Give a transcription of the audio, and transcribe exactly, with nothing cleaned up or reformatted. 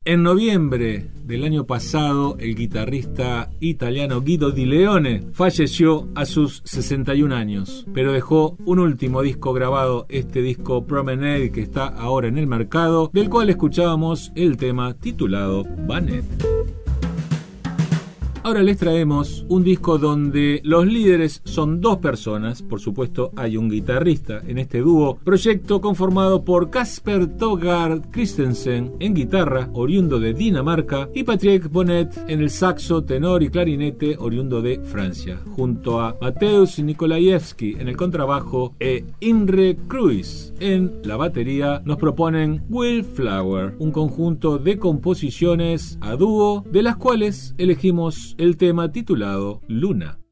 En noviembre del año pasado, el guitarrista italiano Guido Di Leone falleció a sus sesenta y un años, pero dejó un último disco grabado, este disco Promenade, que está ahora en el mercado, del cual escuchábamos el tema titulado Banet. Ahora les traemos un disco donde los líderes son dos personas. Por supuesto hay un guitarrista en este dúo, proyecto conformado por Kasper Togard Christensen en guitarra, oriundo de Dinamarca, y Patrick Bonnet en el saxo, tenor y clarinete, oriundo de Francia, junto a Mateusz Nikolajewski en el contrabajo e Imre Kruis en la batería. Nos proponen Wildflower, un conjunto de composiciones a dúo, de las cuales elegimos el tema titulado Luna.